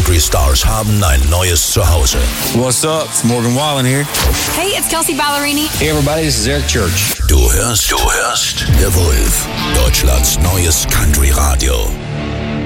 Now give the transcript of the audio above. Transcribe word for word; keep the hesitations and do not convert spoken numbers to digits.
Country Stars haben ein neues Zuhause. What's up? It's Morgan Wallen here. Hey, it's Kelsey Ballerini. Hey everybody, this is Eric Church. Du hörst, du hörst The Wolf, Deutschlands neues Country Radio.